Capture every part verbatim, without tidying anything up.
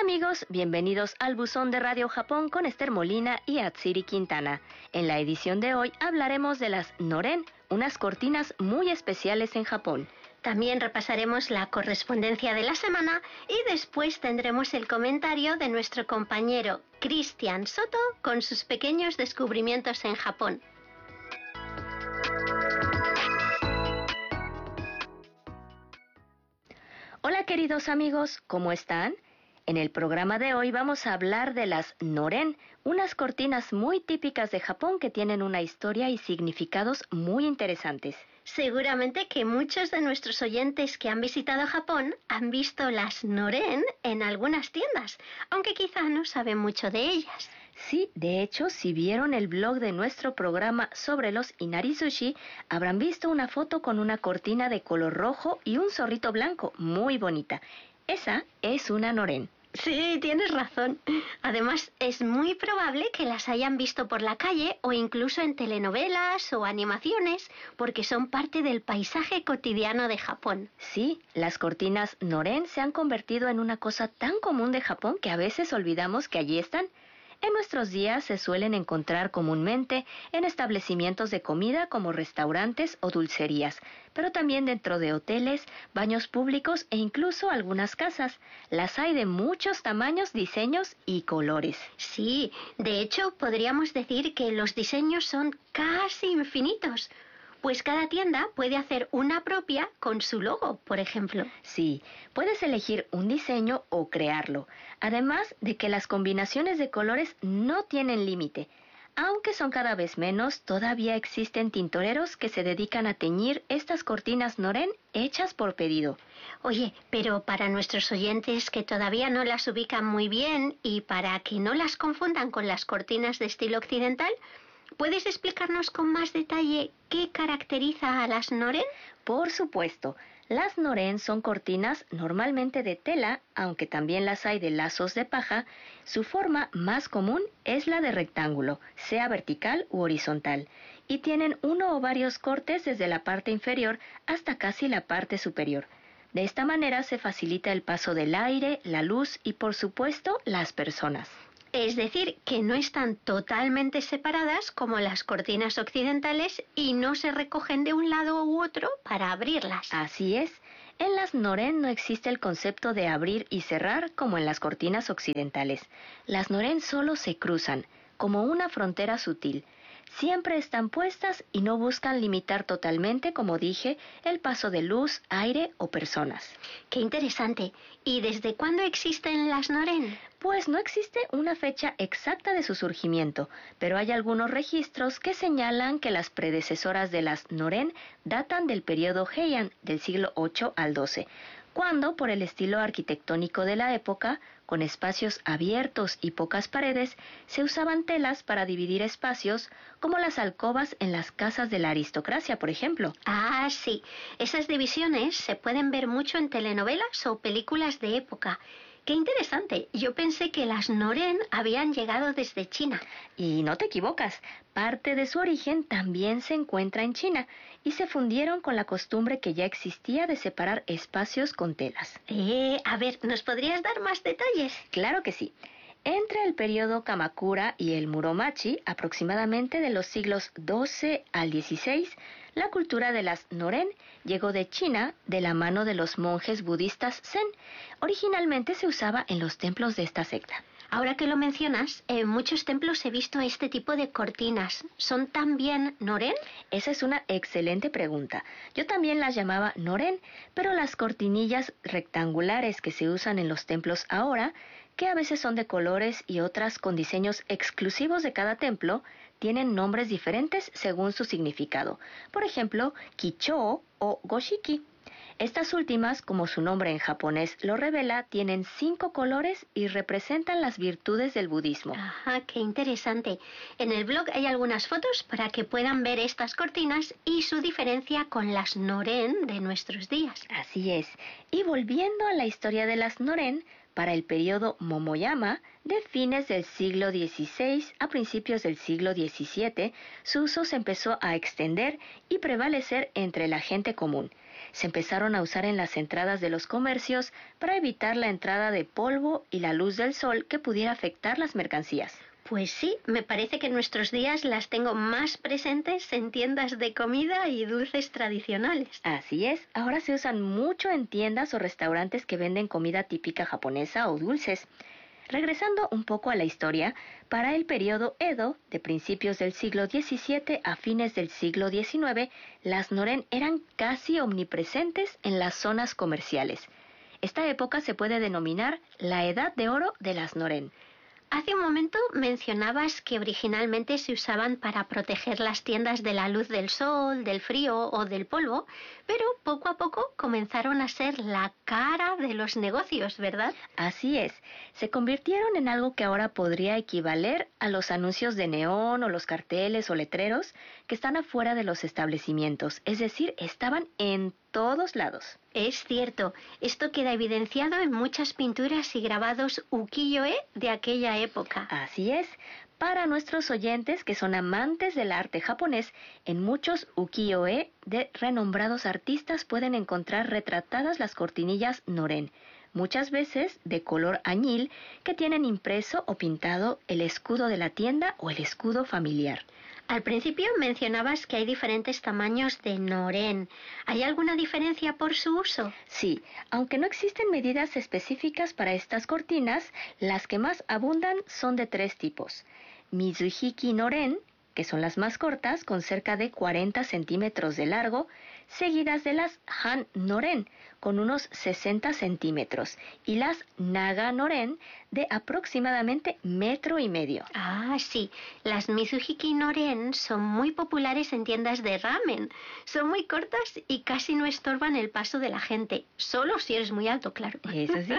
amigos, bienvenidos al Buzón de Radio Japón con Esther Molina y Atsiri Quintana. En la edición de hoy hablaremos de las noren, unas cortinas muy especiales en Japón. También repasaremos la correspondencia de la semana y después tendremos el comentario de nuestro compañero Cristian Soto con sus pequeños descubrimientos en Japón. Hola queridos amigos, ¿cómo están? En el programa de hoy vamos a hablar de las noren, unas cortinas muy típicas de Japón que tienen una historia y significados muy interesantes. Seguramente que muchos de nuestros oyentes que han visitado Japón han visto las noren en algunas tiendas, aunque quizá no saben mucho de ellas. Sí, de hecho, si vieron el blog de nuestro programa sobre los inari-sushi, habrán visto una foto con una cortina de color rojo y un zorrito blanco muy bonita. Esa es una noren. Sí, tienes razón. Además, es muy probable que las hayan visto por la calle o incluso en telenovelas o animaciones, porque son parte del paisaje cotidiano de Japón. Sí, las cortinas noren se han convertido en una cosa tan común de Japón que a veces olvidamos que allí están. En nuestros días se suelen encontrar comúnmente en establecimientos de comida como restaurantes o dulcerías, pero también dentro de hoteles, baños públicos e incluso algunas casas. Las hay de muchos tamaños, diseños y colores. Sí, de hecho podríamos decir que los diseños son casi infinitos. Pues cada tienda puede hacer una propia con su logo, por ejemplo. Sí, puedes elegir un diseño o crearlo, además de que las combinaciones de colores no tienen límite. Aunque son cada vez menos, todavía existen tintoreros que se dedican a teñir estas cortinas noren hechas por pedido. Oye, pero para nuestros oyentes que todavía no las ubican muy bien y para que no las confundan con las cortinas de estilo occidental, ¿puedes explicarnos con más detalle qué caracteriza a las noren? Por supuesto. Las noren son cortinas normalmente de tela, aunque también las hay de lazos de paja. Su forma más común es la de rectángulo, sea vertical u horizontal, y tienen uno o varios cortes desde la parte inferior hasta casi la parte superior. De esta manera se facilita el paso del aire, la luz y, por supuesto, las personas. Es decir, que no están totalmente separadas como las cortinas occidentales y no se recogen de un lado u otro para abrirlas. Así es. En las noren no existe el concepto de abrir y cerrar como en las cortinas occidentales. Las noren solo se cruzan, como una frontera sutil. Siempre están puestas y no buscan limitar totalmente, como dije, el paso de luz, aire o personas. ¡Qué interesante! ¿Y desde cuándo existen las noren? Pues no existe una fecha exacta de su surgimiento, pero hay algunos registros que señalan que las predecesoras de las noren datan del periodo Heian, del siglo ocho al doce, cuando, por el estilo arquitectónico de la época, con espacios abiertos y pocas paredes, se usaban telas para dividir espacios, como las alcobas en las casas de la aristocracia, por ejemplo. Ah, sí. Esas divisiones se pueden ver mucho en telenovelas o películas de época. ¡Qué interesante! Yo pensé que las noren habían llegado desde China. Y no te equivocas, parte de su origen también se encuentra en China y se fundieron con la costumbre que ya existía de separar espacios con telas. Eh, a ver, ¿nos podrías dar más detalles? Claro que sí. Entre el periodo Kamakura y el Muromachi, aproximadamente de los siglos doce al dieciséis, la cultura de las noren llegó de China de la mano de los monjes budistas Zen. Originalmente se usaba en los templos de esta secta. Ahora que lo mencionas, en muchos templos he visto este tipo de cortinas. ¿Son también noren? Esa es una excelente pregunta. Yo también las llamaba noren, pero las cortinillas rectangulares que se usan en los templos ahora, que a veces son de colores y otras con diseños exclusivos de cada templo, tienen nombres diferentes según su significado. Por ejemplo, kichō o goshiki. Estas últimas, como su nombre en japonés lo revela, tienen cinco colores y representan las virtudes del budismo. Ajá, qué interesante. En el blog hay algunas fotos para que puedan ver estas cortinas y su diferencia con las noren de nuestros días. Así es. Y volviendo a la historia de las noren, para el periodo Momoyama, de fines del siglo dieciséis a principios del siglo diecisiete, su uso se empezó a extender y prevalecer entre la gente común. Se empezaron a usar en las entradas de los comercios para evitar la entrada de polvo y la luz del sol que pudiera afectar las mercancías. Pues sí, me parece que en nuestros días las tengo más presentes en tiendas de comida y dulces tradicionales. Así es, ahora se usan mucho en tiendas o restaurantes que venden comida típica japonesa o dulces. Regresando un poco a la historia, para el periodo Edo, de principios del siglo diecisiete a fines del siglo diecinueve, las noren eran casi omnipresentes en las zonas comerciales. Esta época se puede denominar la Edad de Oro de las noren. Hace un momento mencionabas que originalmente se usaban para proteger las tiendas de la luz del sol, del frío o del polvo, pero poco a poco comenzaron a ser la cara de los negocios, ¿verdad? Así es, se convirtieron en algo que ahora podría equivaler a los anuncios de neón o los carteles o letreros que están afuera de los establecimientos, es decir, estaban en todos lados. Es cierto, esto queda evidenciado en muchas pinturas y grabados ukiyo-e de aquella época. Así es. Para nuestros oyentes que son amantes del arte japonés, en muchos ukiyo-e de renombrados artistas pueden encontrar retratadas las cortinillas noren, muchas veces de color añil, que tienen impreso o pintado el escudo de la tienda o el escudo familiar. Al principio mencionabas que hay diferentes tamaños de noren. ¿Hay alguna diferencia por su uso? Sí, aunque no existen medidas específicas para estas cortinas, las que más abundan son de tres tipos. Mizuhiki noren, que son las más cortas, con cerca de cuarenta centímetros de largo, seguidas de las Han noren, con unos sesenta centímetros, y las Naga noren, de aproximadamente metro y medio. Ah, sí. Las Mizuhiki noren son muy populares en tiendas de ramen. Son muy cortas y casi no estorban el paso de la gente. Solo si eres muy alto, claro. Eso sí.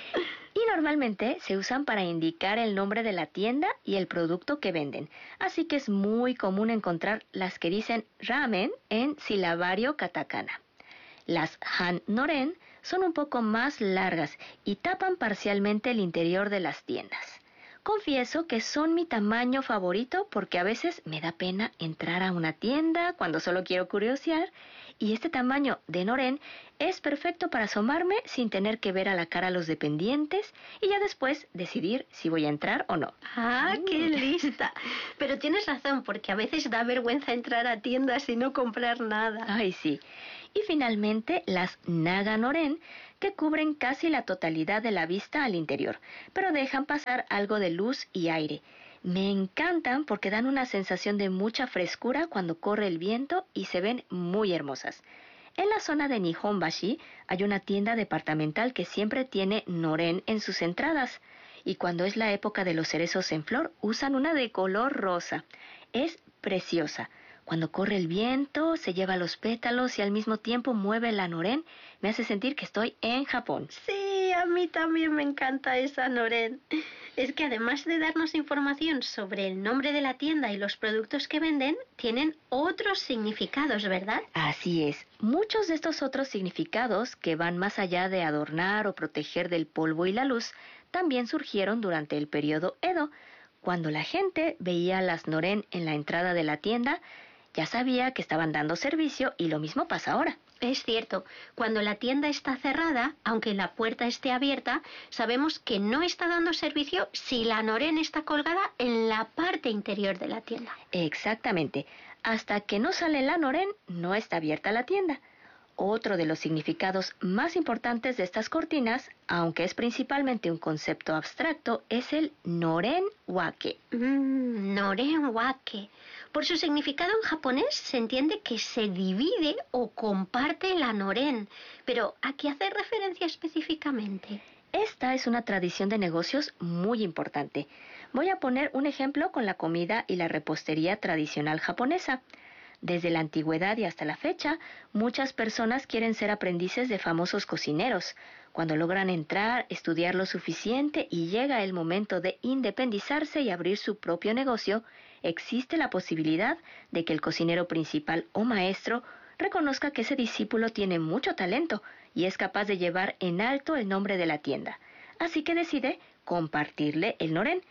Y normalmente se usan para indicar el nombre de la tienda y el producto que venden. Así que es muy común encontrar las que dicen ramen en silabario katakana. Las Han noren son un poco más largas y tapan parcialmente el interior de las tiendas. Confieso que son mi tamaño favorito porque a veces me da pena entrar a una tienda cuando solo quiero curiosear, y este tamaño de noren es perfecto para asomarme sin tener que ver a la cara a los dependientes y ya después decidir si voy a entrar o no. ¡Ah, qué lista! Pero tienes razón, porque a veces da vergüenza entrar a tiendas y no comprar nada. Ay, sí. Y finalmente las Naga noren, que cubren casi la totalidad de la vista al interior, pero dejan pasar algo de luz y aire. Me encantan porque dan una sensación de mucha frescura cuando corre el viento y se ven muy hermosas. En la zona de Nihonbashi hay una tienda departamental que siempre tiene noren en sus entradas, y cuando es la época de los cerezos en flor usan una de color rosa. Es preciosa. Cuando corre el viento, se lleva los pétalos y al mismo tiempo mueve la noren, me hace sentir que estoy en Japón. Sí, a mí también me encanta esa noren. Es que además de darnos información sobre el nombre de la tienda y los productos que venden, tienen otros significados, ¿verdad? Así es. Muchos de estos otros significados, que van más allá de adornar o proteger del polvo y la luz, también surgieron durante el periodo Edo. Cuando la gente veía las noren en la entrada de la tienda, ya sabía que estaban dando servicio, y lo mismo pasa ahora. Es cierto, cuando la tienda está cerrada, aunque la puerta esté abierta, sabemos que no está dando servicio si la noren está colgada en la parte interior de la tienda. Exactamente. Hasta que no sale la noren, no está abierta la tienda. Otro de los significados más importantes de estas cortinas, aunque es principalmente un concepto abstracto, es el noren wake. Mm, noren wake. Por su significado en japonés se entiende que se divide o comparte la noren. Pero ¿a qué hace referencia específicamente? Esta es una tradición de negocios muy importante. Voy a poner un ejemplo con la comida y la repostería tradicional japonesa. Desde la antigüedad y hasta la fecha, muchas personas quieren ser aprendices de famosos cocineros. Cuando logran entrar, estudiar lo suficiente y llega el momento de independizarse y abrir su propio negocio, existe la posibilidad de que el cocinero principal o maestro reconozca que ese discípulo tiene mucho talento y es capaz de llevar en alto el nombre de la tienda. Así que decide compartirle el noren.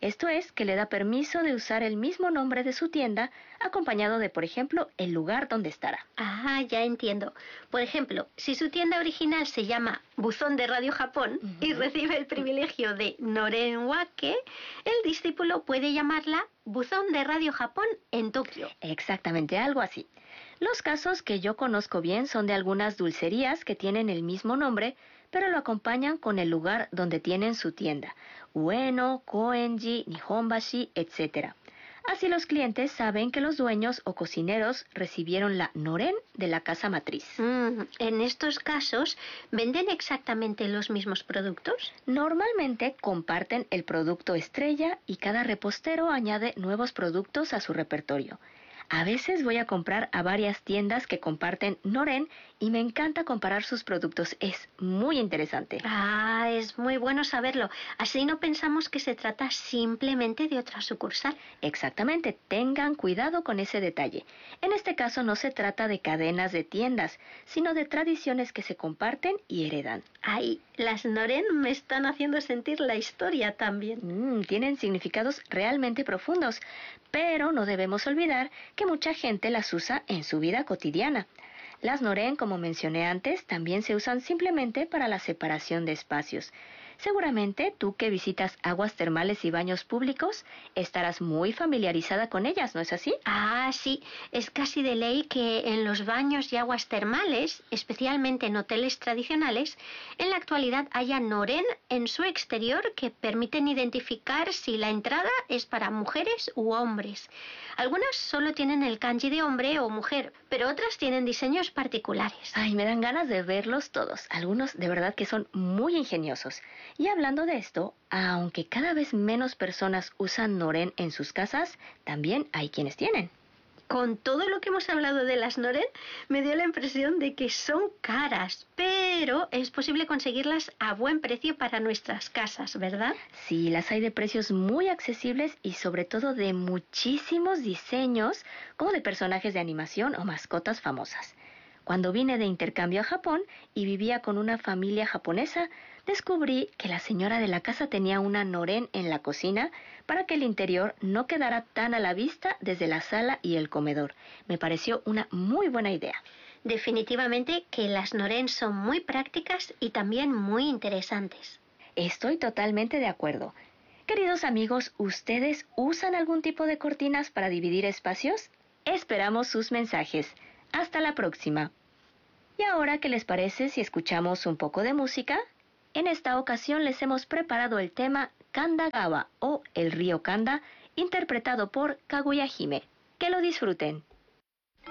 Esto es, que le da permiso de usar el mismo nombre de su tienda, acompañado de, por ejemplo, el lugar donde estará. Ah, ya entiendo. Por ejemplo, si su tienda original se llama Buzón de Radio Japón Ujú. y recibe el privilegio de Noren Wake, el discípulo puede llamarla Buzón de Radio Japón en Tokio. Exactamente, algo así. Los casos que yo conozco bien son de algunas dulcerías que tienen el mismo nombre, pero lo acompañan con el lugar donde tienen su tienda: Ueno, Koenji, Nihonbashi, etcétera. Así los clientes saben que los dueños o cocineros recibieron la noren de la casa matriz. Mm, en estos casos, ¿venden exactamente los mismos productos? Normalmente comparten el producto estrella y cada repostero añade nuevos productos a su repertorio. A veces voy a comprar a varias tiendas que comparten noren y me encanta comparar sus productos. Es muy interesante. Ah, es muy bueno saberlo. Así no pensamos que se trata simplemente de otra sucursal. Exactamente, tengan cuidado con ese detalle. En este caso no se trata de cadenas de tiendas, sino de tradiciones que se comparten y heredan. Ay, las noren me están haciendo sentir la historia también. Mm, tienen significados realmente profundos, pero no debemos olvidar que mucha gente las usa en su vida cotidiana. Las noren, como mencioné antes, también se usan simplemente para la separación de espacios. Seguramente tú que visitas aguas termales y baños públicos estarás muy familiarizada con ellas, ¿no es así? Ah, sí, es casi de ley que en los baños y aguas termales, especialmente en hoteles tradicionales, en la actualidad haya noren en su exterior que permiten identificar si la entrada es para mujeres u hombres. Algunas solo tienen el kanji de hombre o mujer, pero otras tienen diseños particulares. Ay, me dan ganas de verlos todos. Algunos de verdad que son muy ingeniosos. Y hablando de esto, aunque cada vez menos personas usan noren en sus casas, también hay quienes tienen. Con todo lo que hemos hablado de las noren, me dio la impresión de que son caras, pero es posible conseguirlas a buen precio para nuestras casas, ¿verdad? Sí, las hay de precios muy accesibles y sobre todo de muchísimos diseños, como de personajes de animación o mascotas famosas. Cuando vine de intercambio a Japón y vivía con una familia japonesa, descubrí que la señora de la casa tenía una noren en la cocina para que el interior no quedara tan a la vista desde la sala y el comedor. Me pareció una muy buena idea. Definitivamente que las noren son muy prácticas y también muy interesantes. Estoy totalmente de acuerdo. Queridos amigos, ¿ustedes usan algún tipo de cortinas para dividir espacios? Esperamos sus mensajes. Hasta la próxima. ¿Y ahora qué les parece si escuchamos un poco de música? En esta ocasión les hemos preparado el tema Kanda-gawa o El río Kanda, interpretado por Kaguya Hime. Que lo disfruten.